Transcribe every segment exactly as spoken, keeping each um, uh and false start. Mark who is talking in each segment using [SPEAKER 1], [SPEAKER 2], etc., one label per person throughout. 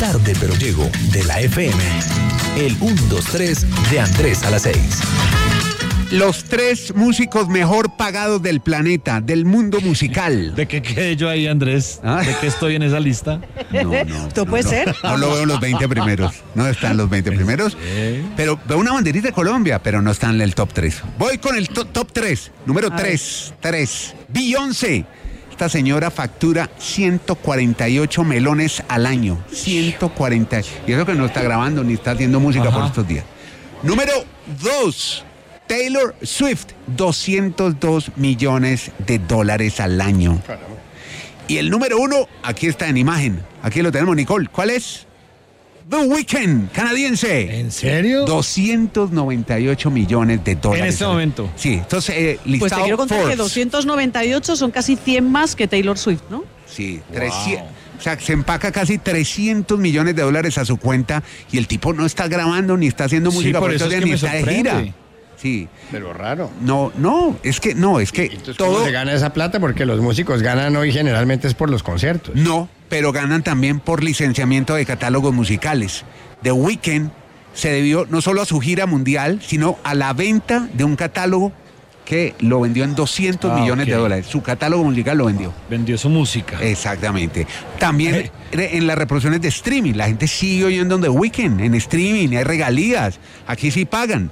[SPEAKER 1] Tarde pero llego de la F M. El uno, dos, tres de Andrés a las seis.
[SPEAKER 2] Los tres músicos mejor pagados del planeta, del mundo musical.
[SPEAKER 3] ¿De qué quedé yo ahí, Andrés?
[SPEAKER 2] ¿Ah?
[SPEAKER 3] ¿De qué estoy en esa lista?
[SPEAKER 2] No, no.
[SPEAKER 4] ¿Tú
[SPEAKER 2] no,
[SPEAKER 4] puede
[SPEAKER 2] no.
[SPEAKER 4] ser?
[SPEAKER 2] No lo veo en los veinte primeros. No están los veinte primeros. Pero veo una banderita de Colombia, pero no están en el top tres. Voy con el to- top tres. Número tres. tres. Beyoncé. Esta señora factura ciento cuarenta y ocho melones al año. ciento cuarenta. Y eso que no está grabando ni está haciendo música
[SPEAKER 3] Ajá.
[SPEAKER 2] por estos días. Número dos. Taylor Swift, doscientos dos millones de dólares al año. Caramba. Y el número uno, aquí está en imagen. Aquí lo tenemos, Nicole. ¿Cuál es? The Weeknd, canadiense.
[SPEAKER 3] ¿En serio?
[SPEAKER 2] doscientos noventa y ocho millones de dólares.
[SPEAKER 3] En este momento.
[SPEAKER 2] Sí, entonces, eh, listado
[SPEAKER 4] Pues te quiero contar
[SPEAKER 2] Forbes.
[SPEAKER 4] que doscientos noventa y ocho son casi cien más que Taylor Swift, ¿no?
[SPEAKER 2] Sí, trescientos. O sea, se empaca casi trescientos millones de dólares a su cuenta y el tipo no está grabando ni está haciendo
[SPEAKER 3] Sí,
[SPEAKER 2] música
[SPEAKER 3] por
[SPEAKER 2] por
[SPEAKER 3] eso
[SPEAKER 2] estos
[SPEAKER 3] es
[SPEAKER 2] días,
[SPEAKER 3] que
[SPEAKER 2] ni
[SPEAKER 3] me
[SPEAKER 2] está de gira.
[SPEAKER 3] sorprende.
[SPEAKER 2] Sí.
[SPEAKER 5] Pero raro.
[SPEAKER 2] No, no, es que no, es que
[SPEAKER 5] Entonces,
[SPEAKER 2] todo.
[SPEAKER 5] ¿cómo se gana esa plata? Porque los músicos ganan hoy generalmente es por los conciertos.
[SPEAKER 2] No, pero ganan también por licenciamiento de catálogos musicales. The Weeknd se debió no solo a su gira mundial, sino a la venta de un catálogo que lo vendió en doscientos
[SPEAKER 3] Ah,
[SPEAKER 2] millones
[SPEAKER 3] ok.
[SPEAKER 2] de dólares. Su catálogo musical lo vendió.
[SPEAKER 3] Vendió su música.
[SPEAKER 2] Exactamente. También en las reproducciones de streaming, la gente sigue oyendo The Weeknd en streaming, hay regalías. Aquí sí pagan.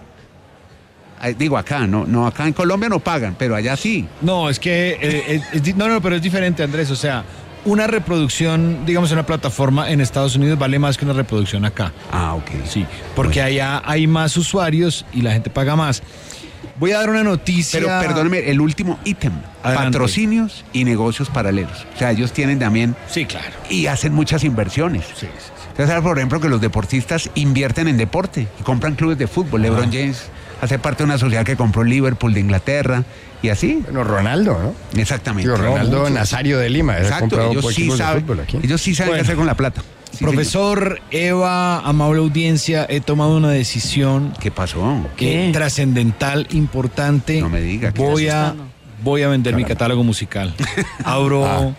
[SPEAKER 2] Eh, Digo acá, no, no, acá en Colombia no pagan, pero allá sí.
[SPEAKER 3] No, es que. eh, es- es di- no, no, pero es diferente, Andrés. O sea, una reproducción, digamos, en una plataforma en Estados Unidos vale más que una reproducción acá.
[SPEAKER 2] Ah, ok.
[SPEAKER 3] Sí, porque allá hay más usuarios y la gente paga más. Voy a dar una noticia.
[SPEAKER 2] Pero perdóneme, el último ítem,
[SPEAKER 3] Adelante.
[SPEAKER 2] patrocinios y negocios paralelos. O sea, ellos tienen también
[SPEAKER 3] Sí, claro.
[SPEAKER 2] y hacen muchas inversiones.
[SPEAKER 3] Sí, sí, sí.
[SPEAKER 2] Usted sabe, por ejemplo, que los deportistas invierten en deporte y compran clubes de fútbol. LeBron James hace parte de una sociedad que compró Liverpool de Inglaterra y así.
[SPEAKER 5] Bueno, Ronaldo, ¿no?
[SPEAKER 2] Exactamente.
[SPEAKER 5] Digo, Ronaldo
[SPEAKER 2] Muchos.
[SPEAKER 5] Nazario de Lima. ha
[SPEAKER 2] Exacto,
[SPEAKER 5] comprado
[SPEAKER 2] ellos
[SPEAKER 5] por
[SPEAKER 2] sí
[SPEAKER 5] equipos de
[SPEAKER 2] saben,
[SPEAKER 5] fútbol aquí.
[SPEAKER 2] ellos sí saben
[SPEAKER 3] Bueno.
[SPEAKER 2] qué hacer con la plata. Sí,
[SPEAKER 3] Profesor Eva, amable audiencia, he tomado una decisión
[SPEAKER 2] señor. ¿Qué pasó?
[SPEAKER 3] que
[SPEAKER 4] ¿Qué?
[SPEAKER 3] trascendental, importante.
[SPEAKER 2] No me diga, ¿qué
[SPEAKER 3] Voy
[SPEAKER 4] está
[SPEAKER 3] a,
[SPEAKER 4] asustando?
[SPEAKER 3] voy a vender mi catálogo musical. Abro,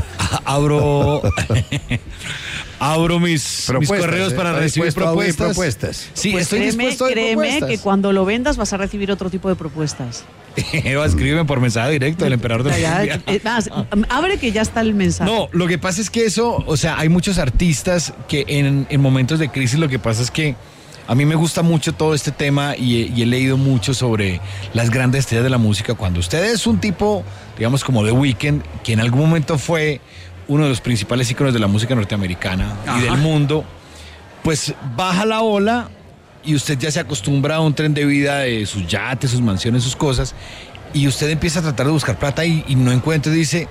[SPEAKER 3] abro, abro mis, mis
[SPEAKER 5] Propuestas,
[SPEAKER 3] correos
[SPEAKER 5] ¿eh?
[SPEAKER 3] para
[SPEAKER 5] ¿Está
[SPEAKER 3] recibir
[SPEAKER 5] dispuesto a oír
[SPEAKER 3] propuestas.
[SPEAKER 5] propuestas?
[SPEAKER 3] Sí,
[SPEAKER 4] Pues
[SPEAKER 3] estoy
[SPEAKER 4] créeme,
[SPEAKER 3] dispuesto a oír
[SPEAKER 4] créeme
[SPEAKER 3] propuestas.
[SPEAKER 4] que cuando lo vendas vas a recibir otro tipo de propuestas.
[SPEAKER 3] Eva, escríbeme por mensaje directo del emperador de
[SPEAKER 4] Ya,
[SPEAKER 3] Colombia.
[SPEAKER 4] eh, más, abre que ya está el mensaje.
[SPEAKER 3] No, lo que pasa es que eso, o sea, hay muchos artistas que en, en momentos de crisis lo que pasa es que a mí me gusta mucho todo este tema y he, y he leído mucho sobre las grandes estrellas de la música. Cuando usted es un tipo, digamos, como The Weeknd, que en algún momento fue uno de los principales íconos de la música norteamericana
[SPEAKER 2] Ajá.
[SPEAKER 3] y del mundo, pues baja la ola y usted ya se acostumbra a un tren de vida de sus yates, sus mansiones, sus cosas, y usted empieza a tratar de buscar plata y, y no encuentra y dice,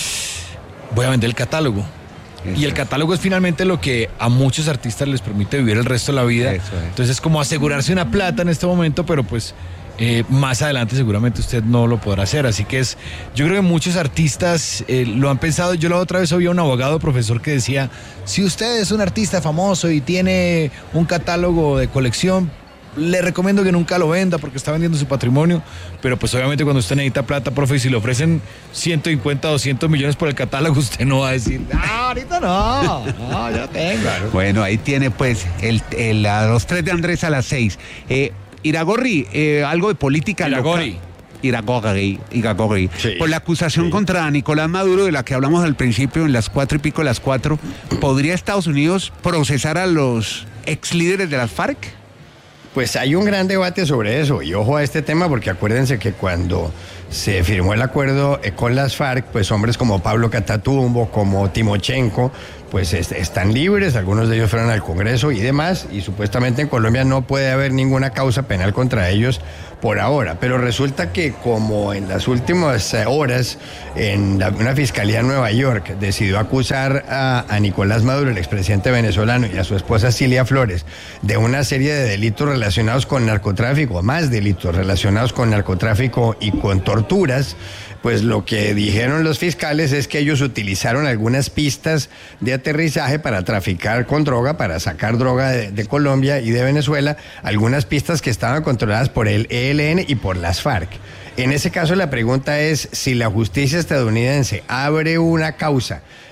[SPEAKER 3] voy a vender el catálogo.
[SPEAKER 2] Eso
[SPEAKER 3] Y el
[SPEAKER 2] es.
[SPEAKER 3] catálogo es finalmente lo que a muchos artistas les permite vivir el resto de la vida.
[SPEAKER 2] Eso es.
[SPEAKER 3] Entonces es como asegurarse una plata en este momento, pero pues eh, más adelante seguramente usted no lo podrá hacer. Así que es, yo creo que muchos artistas eh, lo han pensado. Yo la otra vez oí a un abogado profesor que decía, si usted es un artista famoso y tiene un catálogo de colección, le recomiendo que nunca lo venda porque está vendiendo su patrimonio, pero pues obviamente cuando usted necesita plata, profe, y si le ofrecen ciento cincuenta, doscientos millones por el catálogo, usted no va a decir, ah, ahorita no, no, ya tengo.
[SPEAKER 2] Bueno, ahí tiene pues el, el- a los tres de Andrés a las seis. Eh, Iragorri, eh, algo de política
[SPEAKER 3] Iragorri.
[SPEAKER 2] local. Iragorri, Iragorri.
[SPEAKER 5] Sí.
[SPEAKER 2] Por la acusación contra Nicolás Maduro, de la que hablamos al principio, en las cuatro y pico de las cuatro, ¿podría Estados Unidos procesar a los ex líderes de las FARC?
[SPEAKER 5] Pues hay un gran debate sobre eso y ojo a este tema porque acuérdense que cuando se firmó el acuerdo eh, con las FARC, pues hombres como Pablo Catatumbo, como Timochenko, pues est- están libres, algunos de ellos fueron al Congreso y demás, y supuestamente en Colombia no puede haber ninguna causa penal contra ellos por ahora, pero resulta que como en las últimas eh, horas en la- una fiscalía en Nueva York decidió acusar a, a Nicolás Maduro, el expresidente venezolano, y a su esposa Cilia Flores de una serie de delitos relacionados con narcotráfico, más delitos relacionados con narcotráfico y con torturas, pues lo que dijeron los fiscales es que ellos utilizaron algunas pistas de aterrizaje para traficar con droga, para sacar droga de, de Colombia y de Venezuela, algunas pistas que estaban controladas por el E L N y por las FARC. En ese caso la pregunta es si la justicia estadounidense abre una causa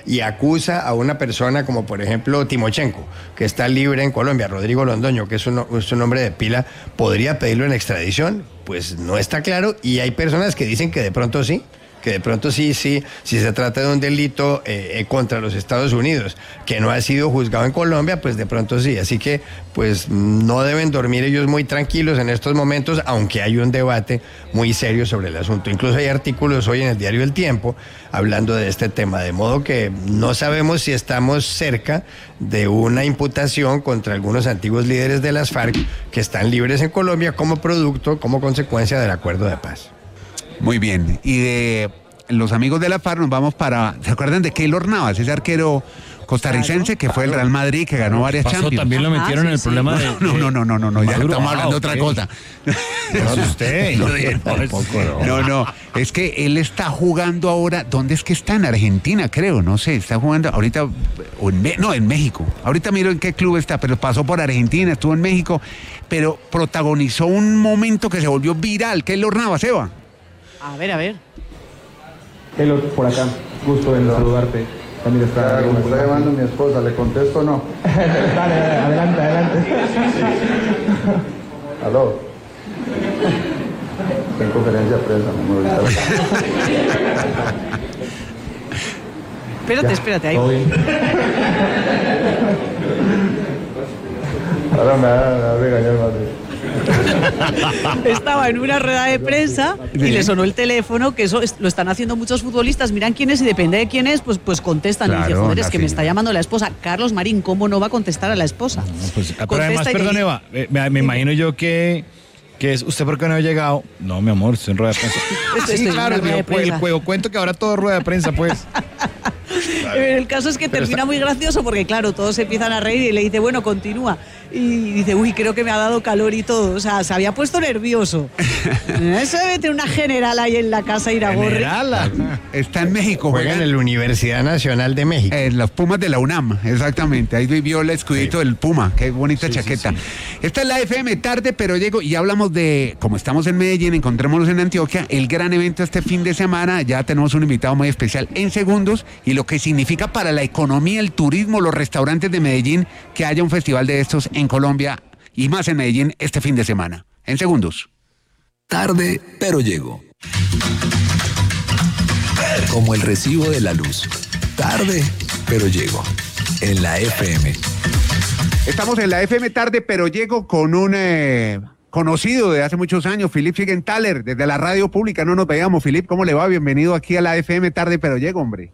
[SPEAKER 5] y acusa a una persona como por ejemplo Timochenko, que está libre en Colombia, Rodrigo Londoño, que es un, es un nombre de pila, ¿podría pedirlo en extradición? Pues no está claro, y hay personas que dicen que de pronto sí, que de pronto sí, sí, si se trata de un delito eh, contra los Estados Unidos, que no ha sido juzgado en Colombia, pues de pronto sí. Así que, pues no deben dormir ellos muy tranquilos en estos momentos, aunque hay un debate muy serio sobre el asunto. Incluso hay artículos hoy en el diario El Tiempo hablando de este tema, de modo que no sabemos si estamos cerca de una imputación contra algunos antiguos líderes de las FARC que están libres en Colombia como producto, como consecuencia del acuerdo de paz.
[SPEAKER 2] Muy bien. Y de los amigos de la FARC nos vamos para... ¿Se acuerdan de Keylor Navas, ese arquero costarricense que fue el Real Madrid, que ganó varias
[SPEAKER 3] Pasó,
[SPEAKER 2] Champions?
[SPEAKER 3] también lo metieron
[SPEAKER 4] Ah,
[SPEAKER 3] en el
[SPEAKER 4] sí,
[SPEAKER 3] problema
[SPEAKER 4] sí.
[SPEAKER 3] de...
[SPEAKER 2] No, no, no, no, no, no, ya
[SPEAKER 3] Maduro.
[SPEAKER 2] estamos hablando de
[SPEAKER 3] Ah,
[SPEAKER 2] otra
[SPEAKER 3] ok.
[SPEAKER 2] cosa.
[SPEAKER 3] No, usted.
[SPEAKER 2] No, no,
[SPEAKER 3] Tampoco, no.
[SPEAKER 2] no, no, es que él está jugando ahora, ¿dónde es que está? En Argentina, creo, no sé, está jugando ahorita, o en, Me- no, en México. Ahorita miro en qué club está, pero pasó por Argentina, estuvo en México, pero protagonizó un momento que se volvió viral, Keylor Navas, Eva.
[SPEAKER 4] A ver, a ver.
[SPEAKER 6] Hello, por acá. Gusto en saludarte. También está...
[SPEAKER 7] Me está llamando mi esposa, ¿le contesto o no?
[SPEAKER 6] Dale, dale, adelante, adelante.
[SPEAKER 7] Aló. Estoy en conferencia de prensa, mi amor.
[SPEAKER 4] Espérate, espérate, ahí.
[SPEAKER 6] Todo bien.
[SPEAKER 7] Ahora me va, me va a regañar más de...
[SPEAKER 4] Estaba en una rueda de prensa y le sonó el teléfono, que eso es- lo están haciendo muchos futbolistas. Miran quién es y depende de quién es, pues, pues contestan. y dice,
[SPEAKER 2] Claro,
[SPEAKER 4] joder,
[SPEAKER 2] la
[SPEAKER 4] es que me
[SPEAKER 2] señora.
[SPEAKER 4] está llamando la esposa. Carlos Marín, ¿cómo no va a contestar a la esposa?
[SPEAKER 3] No, pues, ah, pero
[SPEAKER 4] Contesta
[SPEAKER 3] además,
[SPEAKER 4] y le
[SPEAKER 3] perdón,
[SPEAKER 4] dice-
[SPEAKER 3] Eva, eh, me, me imagino yo que, que es usted por qué no ha llegado. No, mi amor, estoy en rueda de prensa.
[SPEAKER 4] Estoy
[SPEAKER 3] Sí,
[SPEAKER 4] en
[SPEAKER 3] claro,
[SPEAKER 4] una rueda de
[SPEAKER 3] yo, pues, el
[SPEAKER 4] prensa.
[SPEAKER 3] juego cuento que ahora todo es rueda de prensa, pues.
[SPEAKER 4] El caso es que termina muy gracioso porque, claro, todos se empiezan a reír y le dice, bueno, continúa. Y dice, uy, creo que me ha dado calor y todo. O sea, se había puesto nervioso. Eso debe tener una general ahí en la casa Iragorri.
[SPEAKER 3] Generala.
[SPEAKER 2] Está en México,
[SPEAKER 5] Juega
[SPEAKER 2] juega
[SPEAKER 5] en la Universidad Nacional de México.
[SPEAKER 2] en las Pumas de la UNAM, exactamente. Ahí vivió el escudito del Puma, qué bonita
[SPEAKER 3] Sí, sí,
[SPEAKER 2] chaqueta.
[SPEAKER 3] sí.
[SPEAKER 2] Esta es la F M tarde, pero llego y hablamos de, como estamos en Medellín, encontrémonos en Antioquia, el gran evento este fin de semana. Ya tenemos un invitado muy especial en segundos y lo que significa para la economía, el turismo, los restaurantes de Medellín, que haya un festival de estos en Colombia y más en Medellín este fin de semana. En segundos.
[SPEAKER 1] Tarde, pero llego. Como el recibo de la luz. Tarde, pero llego. En la F M.
[SPEAKER 2] Estamos en la F M tarde, pero llego con un eh, conocido de hace muchos años, Philip Siegenthaler, desde la radio pública. No nos veíamos. Philip, ¿cómo le va? Bienvenido aquí a la F M tarde, pero llego, hombre.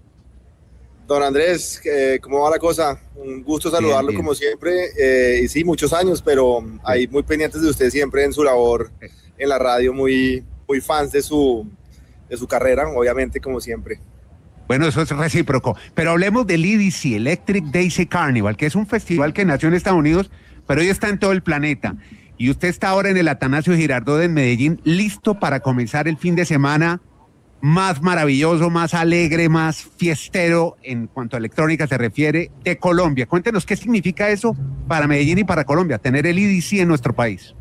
[SPEAKER 8] Don Andrés, eh, ¿cómo va la cosa? Un gusto saludarlo
[SPEAKER 2] Bien, bien.
[SPEAKER 8] como siempre. Eh, y sí, muchos años, pero ahí muy pendientes de usted siempre en su labor en la radio, muy, muy fans de su, de su carrera, obviamente, como siempre.
[SPEAKER 2] Bueno, eso es recíproco. Pero hablemos del E D C, Electric Daisy Carnival, que es un festival que nació en Estados Unidos, pero hoy está en todo el planeta. Y usted está ahora en el Atanasio Girardot en Medellín, listo para comenzar el fin de semana más maravilloso, más alegre, más fiestero en cuanto a electrónica se refiere de Colombia. Cuéntenos qué significa eso para Medellín y para Colombia, tener el E D C en nuestro país.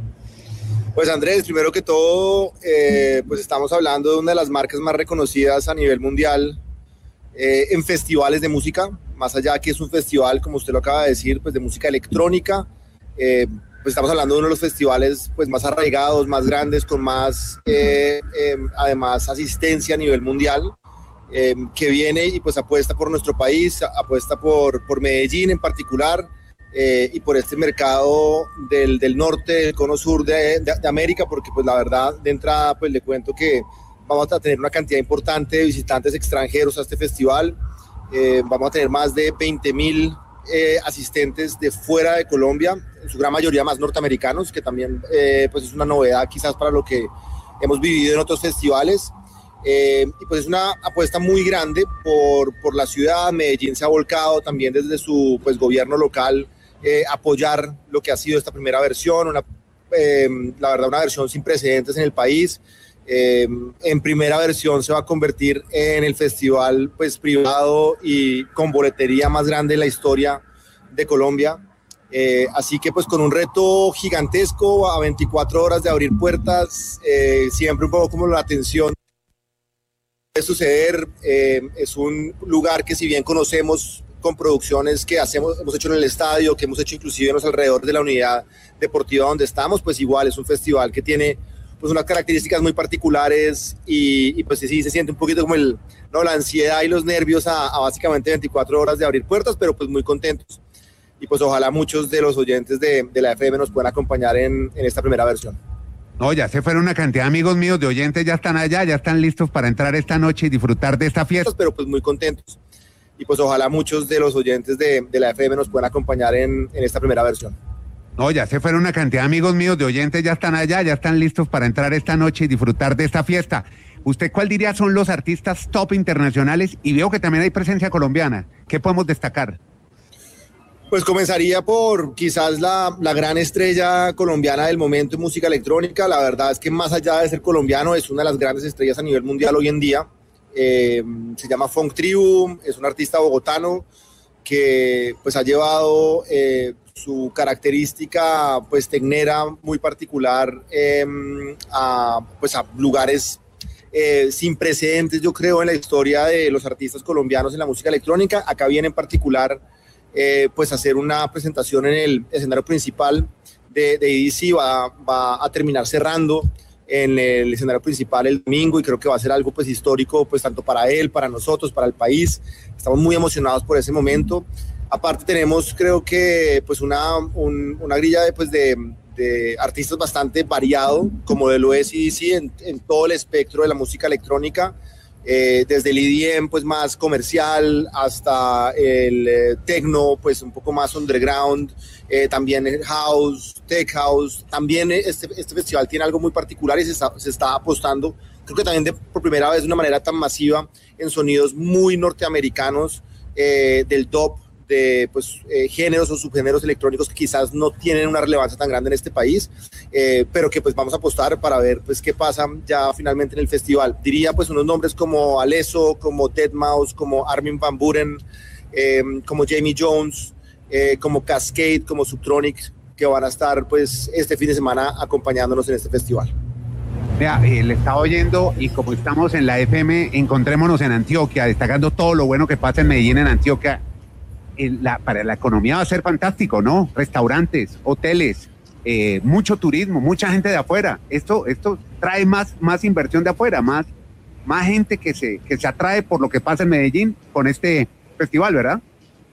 [SPEAKER 8] Pues Andrés, primero que todo, eh, pues estamos hablando de una de las marcas más reconocidas a nivel mundial eh, en festivales de música, más allá que es un festival, como usted lo acaba de decir, pues de música electrónica. Eh, pues estamos hablando de uno de los festivales pues más arraigados, más grandes, con más eh, eh, además asistencia a nivel mundial, eh, que viene y pues apuesta por nuestro país, apuesta por, por Medellín en particular, eh, y por este mercado del, del norte, del cono sur de, de, de América, porque pues la verdad de entrada pues le cuento que vamos a tener una cantidad importante de visitantes extranjeros a este festival. Eh, vamos a tener más de veinte mil Eh, asistentes de fuera de Colombia, en su gran mayoría más norteamericanos, que también eh, pues es una novedad quizás para lo que hemos vivido en otros festivales, eh, y pues es una apuesta muy grande por, por la ciudad. Medellín se ha volcado también desde su pues gobierno local eh, apoyar lo que ha sido esta primera versión, una, eh, la verdad una versión sin precedentes en el país. Eh, en primera versión se va a convertir en el festival pues privado y con boletería más grande en la historia de Colombia, eh, así que pues con un reto gigantesco a veinticuatro horas de abrir puertas, eh, siempre un poco como la atención puede suceder. Eh, es un lugar que si bien conocemos con producciones que hacemos, hemos hecho en el estadio, que hemos hecho inclusive en los alrededores de la unidad deportiva donde estamos, pues igual es un festival que tiene pues unas características muy particulares y, y pues sí, se siente un poquito como el, no, la ansiedad y los nervios a, a básicamente veinticuatro horas de abrir puertas, pero pues muy contentos. Y pues ojalá muchos de los oyentes de, de la F M nos puedan acompañar en, en esta primera versión.
[SPEAKER 2] No, ya se fueron una cantidad de amigos míos, de oyentes, ya están allá, ya están listos para entrar esta noche y disfrutar de esta fiesta.
[SPEAKER 8] Pero pues muy contentos. Y pues ojalá muchos de los oyentes de, de la F M nos puedan acompañar en, en esta primera versión.
[SPEAKER 2] No, ya se fueron una cantidad de amigos míos, de oyentes, ya están allá, ya están listos para entrar esta noche y disfrutar de esta fiesta. ¿Usted cuál diría son los artistas top internacionales? Y veo que también hay presencia colombiana. ¿Qué podemos destacar?
[SPEAKER 8] Pues comenzaría por quizás la, la gran estrella colombiana del momento en música electrónica. La verdad es que más allá de ser colombiano, es una de las grandes estrellas a nivel mundial hoy en día. Eh, se llama Funk Tribu, es un artista bogotano que pues ha llevado eh, su característica pues tecnera muy particular eh, a, pues, a lugares eh, sin precedentes, yo creo, en la historia de los artistas colombianos en la música electrónica. Acá viene en particular eh, pues hacer una presentación en el escenario principal de, de E D C, va, va a terminar cerrando en el escenario principal el domingo y creo que va a ser algo pues histórico pues tanto para él, para nosotros, para el país. Estamos muy emocionados por ese momento. Aparte tenemos creo que pues una, un, una grilla de, pues, de, de artistas bastante variado, como de lo es E D C en, en todo el espectro de la música electrónica, eh, desde el E D M pues más comercial hasta el eh, techno pues un poco más underground, eh, también el house, tech house. También este, este festival tiene algo muy particular y se está, se está apostando, creo que también de, por primera vez de una manera tan masiva en sonidos muy norteamericanos, eh, del dub, de pues, eh, géneros o subgéneros electrónicos que quizás no tienen una relevancia tan grande en este país, eh, pero que pues vamos a apostar para ver pues qué pasa ya finalmente en el festival. Diría pues unos nombres como Alesso, como deadmau five, como Armin van Buuren, eh, como Jamie Jones, eh, como Cascade, como Subtronic, que van a estar pues este fin de semana acompañándonos en este festival.
[SPEAKER 2] Vea, eh, le estaba oyendo y como estamos en la F M, encontrémonos en Antioquia, destacando todo lo bueno que pasa en Medellín, en Antioquia. La, para la economía va a ser fantástico, ¿no? Restaurantes, hoteles, eh, mucho turismo, mucha gente de afuera. Esto, esto trae más, más inversión de afuera, más, más gente que se, que se atrae por lo que pasa en Medellín con este festival, ¿verdad?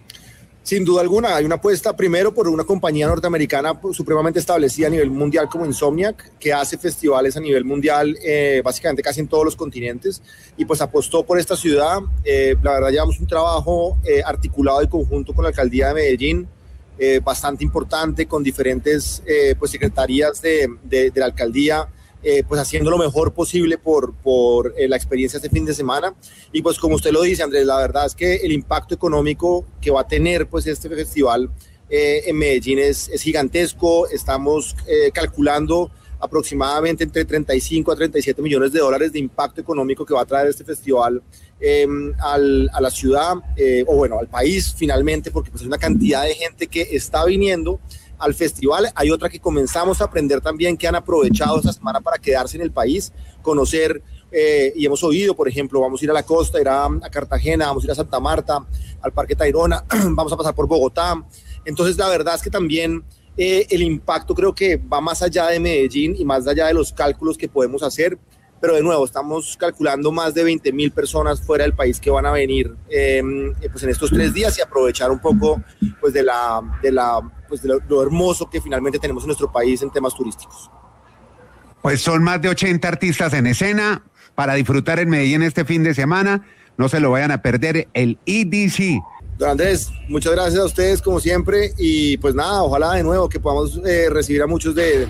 [SPEAKER 8] Sin duda alguna, hay una apuesta primero por una compañía norteamericana supremamente establecida a nivel mundial como Insomniac, que hace festivales a nivel mundial, eh, básicamente casi en todos los continentes, y pues apostó por esta ciudad. Eh, la verdad llevamos un trabajo eh, articulado y conjunto con la alcaldía de Medellín, eh, bastante importante, con diferentes eh, pues secretarías de, de, de la alcaldía, Eh, pues haciendo lo mejor posible por, por eh, la experiencia este fin de semana. Y pues como usted lo dice, Andrés, la verdad es que el impacto económico que va a tener pues este festival eh, en Medellín es, es gigantesco. Estamos eh, calculando aproximadamente entre treinta y cinco a treinta y siete millones de dólares de impacto económico que va a traer este festival eh, al, a la ciudad, eh, o bueno, al país finalmente, porque pues hay una cantidad de gente que está viniendo al festival. Hay otra que comenzamos a aprender también, que han aprovechado esta semana para quedarse en el país, conocer, eh, y hemos oído, por ejemplo, vamos a ir a la costa, ir a, a Cartagena, vamos a ir a Santa Marta, al Parque Tayrona, vamos a pasar por Bogotá. Entonces la verdad es que también eh, el impacto creo que va más allá de Medellín y más allá de los cálculos que podemos hacer, pero de nuevo estamos calculando más de veinte mil personas fuera del país que van a venir eh, pues en estos tres días y aprovechar un poco pues de la, de la pues de lo, lo hermoso que finalmente tenemos en nuestro país en temas turísticos.
[SPEAKER 2] Pues son más de ochenta artistas en escena para disfrutar en Medellín este fin de semana. No se lo vayan a perder, el E D C.
[SPEAKER 8] Don Andrés, muchas gracias a ustedes como siempre y pues nada, ojalá de nuevo que podamos eh, recibir a muchos de,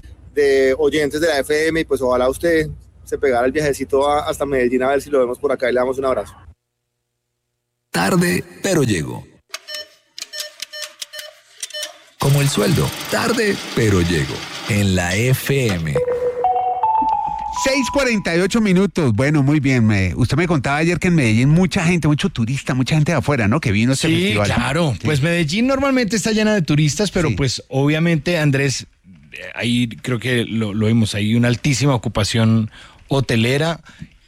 [SPEAKER 8] de oyentes de la F M y pues ojalá usted se pegara el viajecito a, hasta Medellín a ver si lo vemos por acá y le damos un abrazo.
[SPEAKER 1] Tarde, pero llego. Como el sueldo, tarde, pero llego. En la F M.
[SPEAKER 2] seis cuarenta y ocho minutos. Bueno, muy bien. Me, usted me contaba ayer que en Medellín mucha gente, mucho turista, mucha gente de afuera, ¿no? Que vino a este
[SPEAKER 3] sí,
[SPEAKER 2] festival.
[SPEAKER 3] Claro. Sí. Pues Medellín normalmente está llena de turistas, pero sí. Pues obviamente, Andrés, ahí creo que lo, lo vimos, hay una altísima ocupación hotelera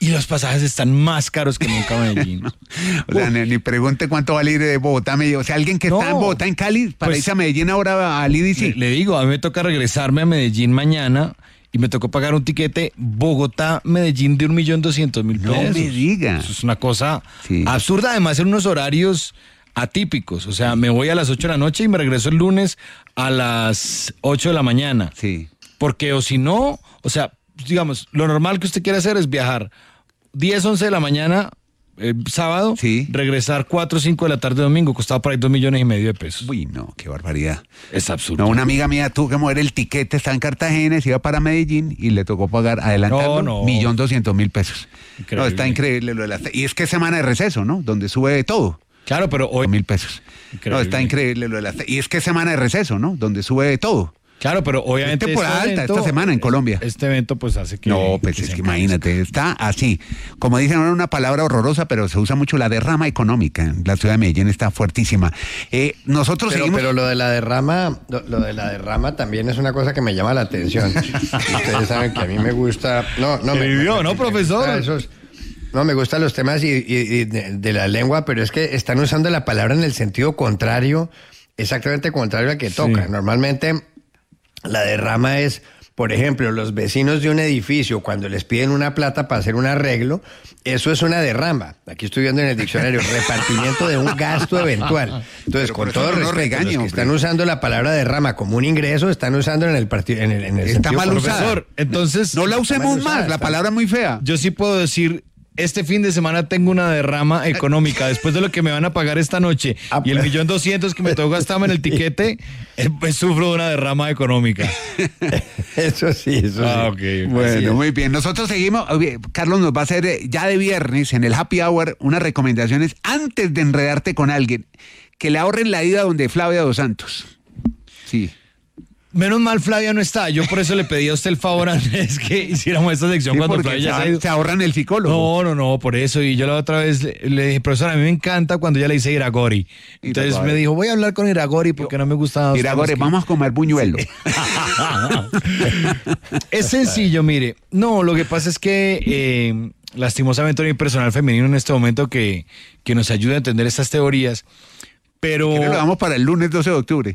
[SPEAKER 3] Y los pasajes están más caros que nunca en Medellín.
[SPEAKER 2] No. O sea, ni, ni pregunte cuánto vale ir de Bogotá a Medellín. O sea, alguien que
[SPEAKER 3] No.
[SPEAKER 2] está en Bogotá, en Cali, para
[SPEAKER 3] Pues,
[SPEAKER 2] irse a Medellín ahora al I D C.
[SPEAKER 3] Le, le digo, a mí me toca regresarme a Medellín mañana y me tocó pagar un tiquete Bogotá-Medellín de un millón doscientos mil
[SPEAKER 2] No
[SPEAKER 3] pesos.
[SPEAKER 2] me diga.
[SPEAKER 3] Eso es una cosa
[SPEAKER 2] Sí.
[SPEAKER 3] absurda, además en unos horarios atípicos. O sea, me voy a las ocho de la noche y me regreso el lunes a las ocho de la mañana.
[SPEAKER 2] Sí.
[SPEAKER 3] Porque o si no, o sea, digamos, lo normal que usted quiere hacer es viajar diez, once de la mañana, eh, sábado,
[SPEAKER 2] Sí.
[SPEAKER 3] regresar cuatro o cinco de la tarde domingo, costaba por ahí dos millones y medio de pesos.
[SPEAKER 2] Uy, no, qué barbaridad.
[SPEAKER 3] Es absurdo.
[SPEAKER 2] No, una amiga mía tuvo que mover el tiquete, estaba en Cartagena, se iba para Medellín y le tocó pagar adelantado
[SPEAKER 3] No, no.
[SPEAKER 2] millón doscientos mil pesos.
[SPEAKER 3] Increíble.
[SPEAKER 2] No, está increíble lo de la... Y es que es semana de receso, ¿no? Donde sube todo.
[SPEAKER 3] Claro, pero hoy...
[SPEAKER 2] Mil pesos.
[SPEAKER 3] Increíble.
[SPEAKER 2] No, está increíble lo de la... Y es que es semana de receso, ¿no? Donde sube todo.
[SPEAKER 3] Claro, pero obviamente...
[SPEAKER 2] Es temporada
[SPEAKER 3] este
[SPEAKER 2] alta esta semana en Colombia.
[SPEAKER 3] Este evento pues hace que...
[SPEAKER 2] No, pues
[SPEAKER 3] que
[SPEAKER 2] es
[SPEAKER 3] se
[SPEAKER 2] que
[SPEAKER 3] encarezca.
[SPEAKER 2] imagínate, está así. Como dicen ahora, una palabra horrorosa, pero se usa mucho la derrama económica. La ciudad de Medellín está fuertísima. Eh, nosotros
[SPEAKER 5] Pero,
[SPEAKER 2] seguimos...
[SPEAKER 5] pero lo de la derrama, lo, lo de la derrama también es una cosa que me llama la atención. Ustedes saben que a mí me gusta. No, no
[SPEAKER 3] Se
[SPEAKER 5] me
[SPEAKER 3] vivió,
[SPEAKER 5] me-
[SPEAKER 3] ¿no,
[SPEAKER 5] me
[SPEAKER 3] profesor?
[SPEAKER 5] gusta esos- no, me gustan los temas y, y- y de, de la lengua, pero es que están usando la palabra en el sentido contrario, exactamente contrario al que toca. Normalmente la derrama es, por ejemplo, los vecinos de un edificio, cuando les piden una plata para hacer un arreglo, eso es una derrama. Aquí estoy viendo en el diccionario, repartimiento de un gasto eventual. Entonces,
[SPEAKER 2] Pero
[SPEAKER 5] con
[SPEAKER 2] por
[SPEAKER 5] todo
[SPEAKER 2] eso no
[SPEAKER 5] respeto,
[SPEAKER 2] regañe,
[SPEAKER 5] los que
[SPEAKER 2] hombre.
[SPEAKER 5] están usando la palabra derrama como un ingreso, están usando en el, parti- en el, en el
[SPEAKER 2] Está
[SPEAKER 5] sentido
[SPEAKER 2] mal
[SPEAKER 5] contrario.
[SPEAKER 2] usada.
[SPEAKER 3] Profesor, entonces...
[SPEAKER 2] No la usemos
[SPEAKER 5] mal usada,
[SPEAKER 2] más, la
[SPEAKER 5] está-
[SPEAKER 2] palabra es muy fea.
[SPEAKER 3] Yo sí puedo decir, este fin de semana tengo una derrama económica después de lo que me van a pagar esta noche
[SPEAKER 5] Ah,
[SPEAKER 3] y el
[SPEAKER 5] pues.
[SPEAKER 3] millón doscientos que me tengo gastarme en el tiquete, eh, pues sufro de una derrama económica.
[SPEAKER 5] Eso sí, eso
[SPEAKER 3] Ah,
[SPEAKER 5] sí.
[SPEAKER 3] ok. Así
[SPEAKER 2] Bueno,
[SPEAKER 5] es.
[SPEAKER 2] muy bien. Nosotros seguimos. Oye, Carlos nos va a hacer eh, ya de viernes en el Happy Hour unas recomendaciones antes de enredarte con alguien. Que le ahorren la ida donde Flavia Dos Santos. Sí.
[SPEAKER 3] Menos mal Flavia no está, yo por eso le pedí a usted el favor Andrés que hiciéramos esta sección
[SPEAKER 2] Sí,
[SPEAKER 3] cuando
[SPEAKER 2] porque
[SPEAKER 3] Flavia ya se ha
[SPEAKER 2] se,
[SPEAKER 3] ido.
[SPEAKER 2] se ahorran el psicólogo.
[SPEAKER 3] No, no, no, por eso. Y yo la otra vez le, le dije, profesora, a mí me encanta cuando ya le hice Iragori. Entonces
[SPEAKER 2] Iragori.
[SPEAKER 3] me dijo, voy a hablar con Iragori porque no me gusta.
[SPEAKER 2] Mira, Gore, vamos a comer buñuelo.
[SPEAKER 3] Es sencillo, mire. No, lo que pasa es que eh, lastimosamente no hay personal femenino en este momento que, que nos ayude a entender estas teorías. Pero...
[SPEAKER 2] Creo que lo damos para el lunes doce de octubre.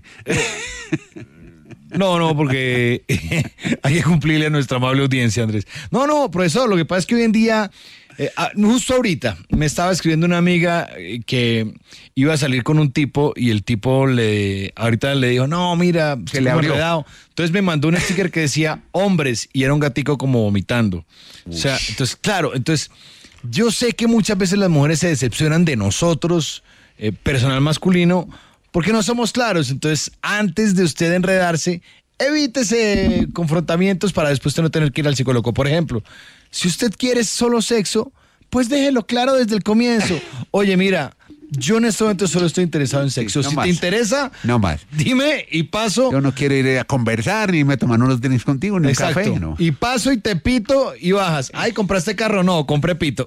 [SPEAKER 3] No, no, porque hay que cumplirle a nuestra amable audiencia, Andrés. No, no, profesor, lo que pasa es que hoy en día, eh, ah, justo ahorita, me estaba escribiendo una amiga eh, que iba a salir con un tipo y el tipo le, ahorita le dijo, no, mira,
[SPEAKER 2] Se le abrió.
[SPEAKER 3] enredado. Entonces me mandó un sticker que decía hombres y era un gatico como vomitando. O sea, entonces, claro, entonces yo sé que muchas veces las mujeres se decepcionan de nosotros, eh, personal masculino, porque no somos claros. Entonces, antes de usted enredarse, evítese confrontamientos para después usted no tener que ir al psicólogo. Por ejemplo, si usted quiere solo sexo, pues déjelo claro desde el comienzo. Oye, mira, yo en este momento solo estoy interesado en sexo.
[SPEAKER 2] no
[SPEAKER 3] si
[SPEAKER 2] más.
[SPEAKER 3] te interesa,
[SPEAKER 2] No más.
[SPEAKER 3] dime y paso.
[SPEAKER 2] Yo no quiero ir a conversar, ni irme a tomar unos drinks contigo, ni un
[SPEAKER 3] Exacto.
[SPEAKER 2] café. No.
[SPEAKER 3] Y paso y te pito y bajas. Ay, ¿compraste carro? No, compré pito.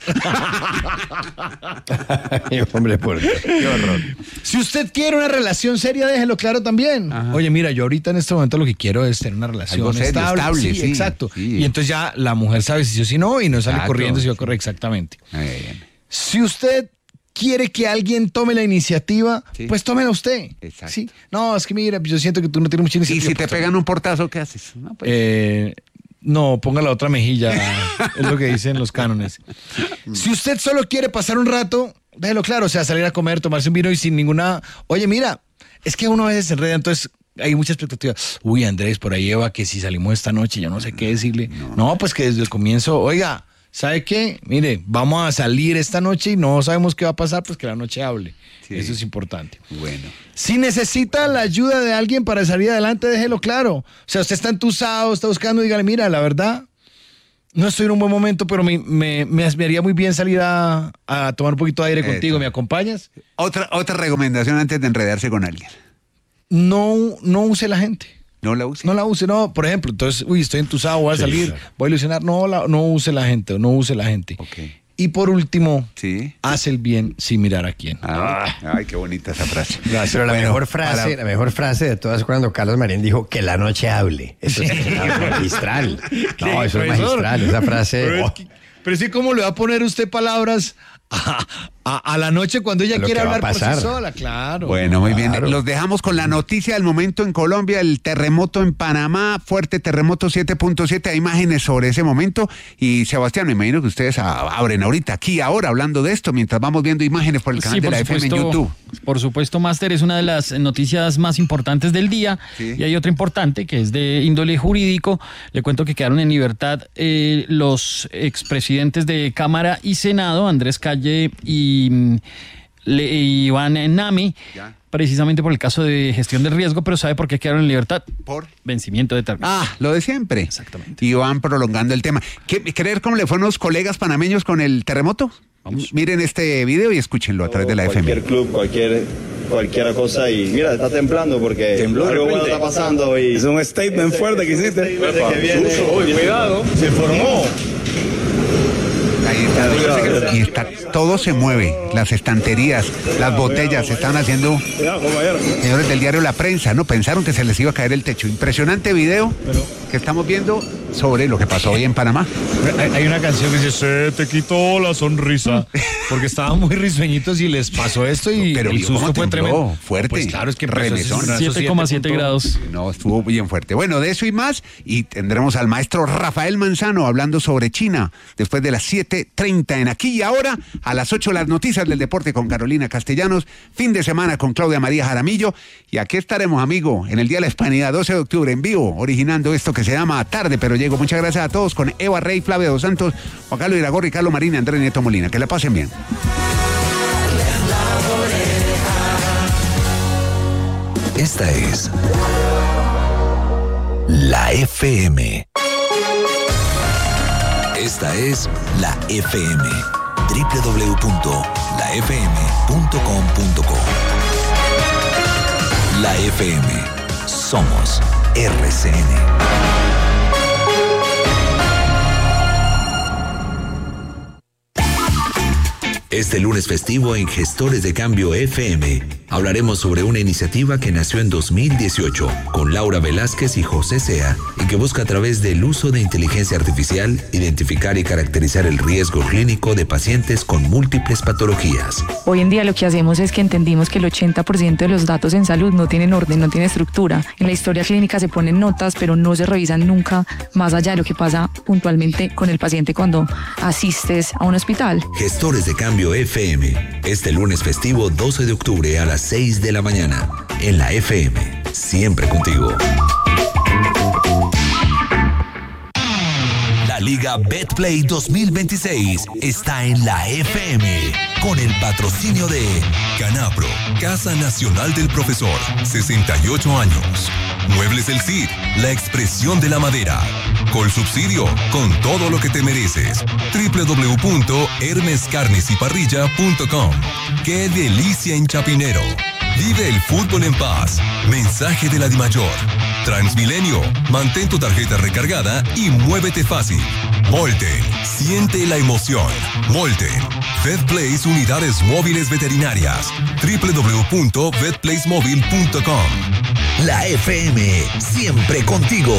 [SPEAKER 5] Ay, hombre, por Dios, qué horror.
[SPEAKER 3] Si usted quiere una relación seria, déjelo claro también.
[SPEAKER 2] Ajá.
[SPEAKER 3] Oye, mira, yo ahorita en este momento lo que quiero es tener una relación
[SPEAKER 2] Algo serio,
[SPEAKER 3] estable.
[SPEAKER 2] estable,
[SPEAKER 3] sí,
[SPEAKER 2] sí,
[SPEAKER 3] exacto.
[SPEAKER 2] sí.
[SPEAKER 3] Y entonces ya la mujer sabe si sí o si no y no sale
[SPEAKER 2] Exacto,
[SPEAKER 3] corriendo si va a
[SPEAKER 2] sí.
[SPEAKER 3] correr exactamente.
[SPEAKER 2] Bien.
[SPEAKER 3] Si usted quiere que alguien tome la iniciativa,
[SPEAKER 2] Sí.
[SPEAKER 3] pues tómela usted.
[SPEAKER 2] Exacto.
[SPEAKER 3] Sí. No, es que mira, yo siento que tú no tienes mucha
[SPEAKER 2] Y
[SPEAKER 3] iniciativa.
[SPEAKER 2] si te
[SPEAKER 3] pues,
[SPEAKER 2] pegan un portazo, ¿qué haces? No, pues,
[SPEAKER 3] eh, no, ponga la otra mejilla, es lo que dicen los cánones. Si usted solo quiere pasar un rato, déjelo claro, o sea, salir a comer, tomarse un vino y sin ninguna... Oye, mira, es que uno a veces se enreda, entonces hay mucha expectativa. Uy, Andrés, por ahí Eva, que si salimos esta noche, yo no sé qué decirle. No, pues que desde el comienzo, oiga, ¿sabe qué? Mire, vamos a salir esta noche y no sabemos qué va a pasar, pues que la noche hable.
[SPEAKER 2] Sí.
[SPEAKER 3] Eso es importante.
[SPEAKER 2] bueno.
[SPEAKER 3] Si necesita la ayuda de alguien para salir adelante, déjelo claro. O sea, usted está entusado, está buscando, dígale, mira, la verdad, no estoy en un buen momento, pero me, me, me, me haría muy bien salir a, a tomar un poquito de aire
[SPEAKER 2] Eso.
[SPEAKER 3] contigo. ¿Me acompañas?
[SPEAKER 2] Otra, otra recomendación antes de enredarse con alguien.
[SPEAKER 3] No, no use la gente.
[SPEAKER 2] No la use.
[SPEAKER 3] No la use, no. Por ejemplo, entonces, uy, estoy entusado, voy a
[SPEAKER 5] Sí,
[SPEAKER 3] salir,
[SPEAKER 5] claro.
[SPEAKER 3] voy a ilusionar. No, la, no use la gente, no use la gente.
[SPEAKER 2] Ok.
[SPEAKER 3] Y por último,
[SPEAKER 2] Sí.
[SPEAKER 3] hace el bien sin mirar a quién.
[SPEAKER 2] Ah, ay, qué bonita esa frase.
[SPEAKER 5] Pero la
[SPEAKER 2] Bueno,
[SPEAKER 5] mejor frase,
[SPEAKER 2] para-
[SPEAKER 5] la mejor frase de todas es cuando Carlos Marín dijo que la noche hable. Eso es magistral. No, eso es
[SPEAKER 3] profesor?
[SPEAKER 5] magistral. Esa frase.
[SPEAKER 3] Pero es
[SPEAKER 5] oh.
[SPEAKER 3] que- pero sí, ¿cómo le va a poner usted palabras a, a, a la noche cuando ella
[SPEAKER 5] Lo
[SPEAKER 3] quiere
[SPEAKER 5] que va a
[SPEAKER 3] hablar por
[SPEAKER 5] pasar.
[SPEAKER 3] sí sola? Claro.
[SPEAKER 2] Bueno, muy
[SPEAKER 5] Claro.
[SPEAKER 2] bien. Los dejamos con la noticia del momento en Colombia, el terremoto en Panamá, fuerte terremoto siete punto siete. Hay imágenes sobre ese momento. Y Sebastián, me imagino que ustedes a- abren ahorita, aquí, ahora, hablando de esto, mientras vamos viendo imágenes por el canal
[SPEAKER 9] Sí,
[SPEAKER 2] de
[SPEAKER 9] por
[SPEAKER 2] la F M en
[SPEAKER 9] supuesto,
[SPEAKER 2] YouTube.
[SPEAKER 9] por supuesto, Master, es una de las noticias más importantes del día.
[SPEAKER 2] Sí.
[SPEAKER 9] Y hay otra importante que es de índole jurídico. Le cuento que quedaron en libertad eh, los expresidentes de Cámara y Senado, Andrés Calle y, mm, Le- y Iván Nami,
[SPEAKER 2] Ya.
[SPEAKER 9] precisamente por el caso de gestión del riesgo, pero ¿sabe por qué quedaron en libertad?
[SPEAKER 2] ¿Por?
[SPEAKER 9] Vencimiento de término.
[SPEAKER 2] Ah, lo de siempre.
[SPEAKER 9] Exactamente.
[SPEAKER 2] Y van prolongando el tema. ¿Qué, ¿Creer cómo le fueron los colegas panameños con el terremoto?
[SPEAKER 9] Vamos.
[SPEAKER 2] Miren este video y escúchenlo a través de la F M.
[SPEAKER 10] Cualquier club, cualquier, cualquier cosa y mira, está temblando porque algo bueno está pasando y
[SPEAKER 11] Es un statement fuerte que hiciste.
[SPEAKER 10] que viene,
[SPEAKER 11] Uy, cuidado, se formó.
[SPEAKER 2] Ahí está, y está, todo se mueve, las estanterías, las botellas, se están haciendo,
[SPEAKER 11] Cuidado, compañero.
[SPEAKER 2] señores del diario La Prensa, ¿no? Pensaron que se les iba a caer el techo. Impresionante video que estamos viendo sobre lo que pasó hoy en Panamá.
[SPEAKER 3] Hay, hay una canción que dice, se te quitó la sonrisa, porque estaban muy risueñitos y les pasó esto y
[SPEAKER 2] Pero
[SPEAKER 3] el
[SPEAKER 2] vio cómo
[SPEAKER 3] susto fue
[SPEAKER 2] tembló,
[SPEAKER 3] tremendo.
[SPEAKER 2] fuerte,
[SPEAKER 3] Pues claro, es que empezó
[SPEAKER 2] remesón.
[SPEAKER 3] ese-
[SPEAKER 9] siete coma siete
[SPEAKER 3] punto-
[SPEAKER 9] grados.
[SPEAKER 2] No, estuvo bien fuerte. Bueno, de eso y más, y tendremos al maestro Rafael Manzano hablando sobre China después de las siete treinta en Aquí y Ahora, a las ocho las noticias del deporte con Carolina Castellanos, fin de semana con Claudia María Jaramillo, y aquí estaremos, amigo, en el Día de la Hispanidad, doce de octubre, en vivo, originando esto que se llama Tarde Pero Llego. Muchas gracias a todos, con Eva Rey, Flavia Dos Santos, Juan Carlos Iragorri, Carlos Marín, Andrés Nieto Molina. Que la pasen bien.
[SPEAKER 1] Esta es la F M. Esta es la F M. doble u doble u doble u punto la f m punto com punto co. La F M. Somos R C N. Este lunes festivo en Gestores de Cambio F M hablaremos sobre una iniciativa que nació en dos mil dieciocho con Laura Velázquez y José Sea y que busca a través del uso de inteligencia artificial identificar y caracterizar el riesgo clínico de pacientes con múltiples patologías.
[SPEAKER 12] Hoy en día lo que hacemos es que entendimos que el ochenta por ciento de los datos en salud no tienen orden, no tienen estructura. En la historia clínica se ponen notas, pero no se revisan nunca más allá de lo que pasa puntualmente con el paciente cuando asistes a un hospital.
[SPEAKER 1] Gestores de Cambio F M, este lunes festivo doce de octubre a las seis de la mañana, en la F M, siempre contigo. La Liga BetPlay dos mil veintiséis está en la F M, con el patrocinio de
[SPEAKER 13] Canapro, Casa Nacional del Profesor, sesenta y ocho años. Muebles del Cid, la expresión de la madera. Colsubsidio, con todo lo que te mereces. doble u doble u doble u punto hermes carnes y parrilla punto com. ¡Qué delicia en Chapinero! Vive el fútbol en paz. Mensaje de la Dimayor. Transmilenio, mantén tu tarjeta recargada y muévete fácil. Molten, siente la emoción. Molten, VetPlace Unidades Móviles Veterinarias. doble u doble u doble u punto vet place móvil punto com.
[SPEAKER 1] La F M, siempre contigo.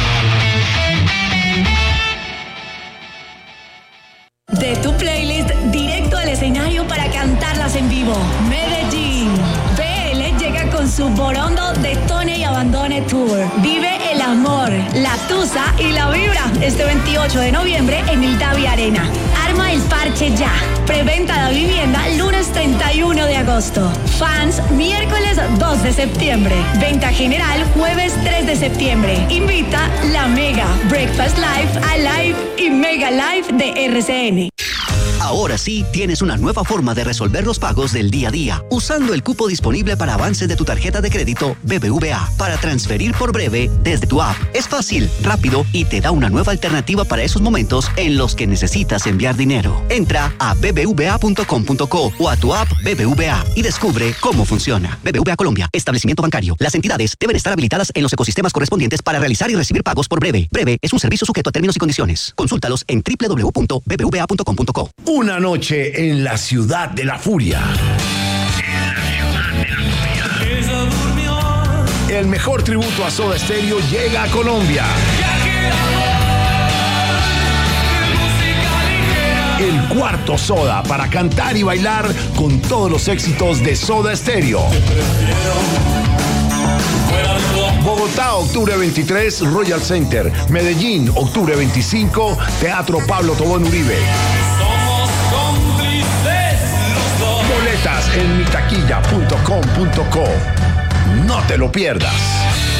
[SPEAKER 14] De tu playlist directo al escenario para cantarlas en vivo. Medellín. B L llega con su Borondo Detone y Abandone Tour. Vive el amor, la tusa y la vibra este veintiocho de noviembre en el Davi Arena. Arma el parche ya. Preventa de vivienda lunes treinta y uno de agosto. Fans miércoles dos de septiembre. Venta general jueves tres de septiembre. Invita la Mega, Breakfast Live, Alive y Mega Live de R C N.
[SPEAKER 15] Ahora sí tienes una nueva forma de resolver los pagos del día a día, usando el cupo disponible para avance de tu tarjeta de crédito B B V A para transferir por breve desde tu app. Es fácil, rápido y te da una nueva alternativa para esos momentos en los que necesitas enviar dinero. Entra a b b v a punto com punto co o a tu app B B V A y descubre cómo funciona. B B V A Colombia, establecimiento bancario. Las entidades deben estar habilitadas en los ecosistemas correspondientes para realizar y recibir pagos por breve. Breve es un servicio sujeto a términos y condiciones. Consúltalos en doble u doble u doble u punto b b v a punto com punto co.
[SPEAKER 16] Una noche en la ciudad de la furia. El mejor tributo a Soda Stereo llega a Colombia. El Cuarto Soda para cantar y bailar con todos los éxitos de Soda Stereo. Bogotá, octubre veintitrés, Royal Center. Medellín, octubre veinticinco, Teatro Pablo Tobón Uribe. Boletas en mitaquilla punto com punto co. No te lo pierdas.